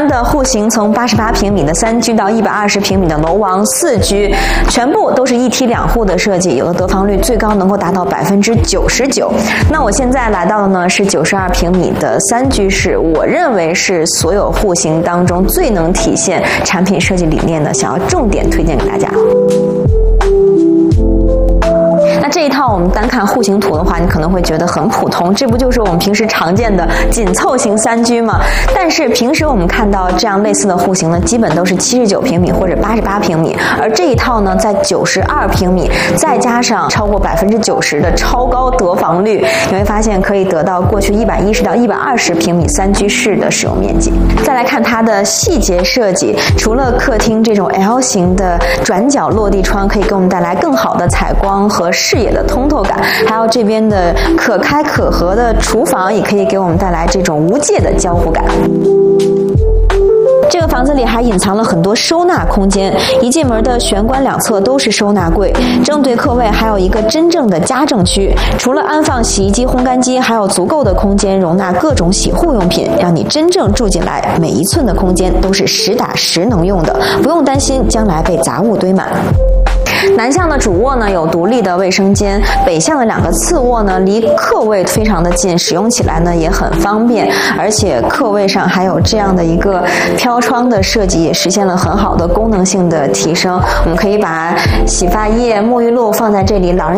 的户型从88平米的3居到120平米的楼王4居，全部都是一梯2户的设计，有的得房率最高能够达到99%。那我现在来到的呢是92平米的3居室，我认为是所有户型当中最能体现产品设计理念的，想要重点推荐给大家。那这一套我们单看户型图的话，你可能会觉得很普通，这不就是我们平时常见的紧凑型3居吗？但是平时我们看到这样类似的户型呢，基本都是79平米或者88平米，而这一套呢，在92平米，再加上超过90%的超高得房率，你会发现可以得到过去110到120平米3居室的使用面积。再来看它的细节设计，除了客厅这种 L 型的转角落地窗可以给我们带来更好的采光和视野的通透感，还有这边的可开可合的厨房也可以给我们带来这种无界的交互感。这个房子里还隐藏了很多收纳空间，一进门的玄关两侧都是收纳柜，正对客位还有一个真正的家政区，除了安放洗衣机、烘干机，还有足够的空间容纳各种洗护用品，让你真正住进来，每一寸的空间都是实打实能用的，不用担心将来被杂物堆满。南向的主卧呢有独立的卫生间，北向的2个次卧呢离客位非常的近，使用起来呢也很方便，而且客位上还有这样的一个飘窗的设计，也实现了很好的功能性的提升。我们可以把洗发液、沐浴露放在这里，老人